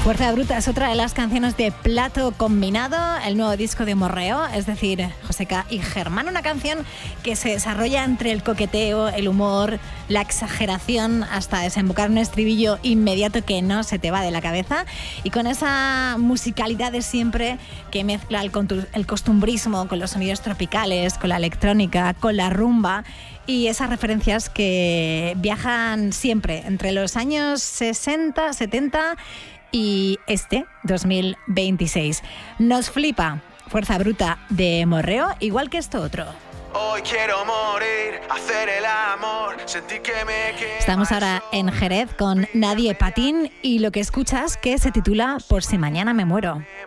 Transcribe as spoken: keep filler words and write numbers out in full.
Fuerza Bruta es otra de las canciones de Plato Combinado, el nuevo disco de Morreo, es decir, Joseca y Germán. Una canción que se desarrolla entre el coqueteo, el humor, la exageración, hasta desembocar un estribillo inmediato que no se te va de la cabeza. Y con esa musicalidad de siempre que mezcla el, contu- el costumbrismo con los sonidos tropicales, con la electrónica, con la rumba. Y esas referencias que viajan siempre entre los años sesenta, setenta y este dos mil veintiséis. Nos flipa Fuerza Bruta de Morreo, igual que esto otro. Hoy quiero morir, hacer el amor, sentir que me quema. Estamos ahora en Jerez con Nadie Patín y lo que escuchas que se titula Por si mañana me muero.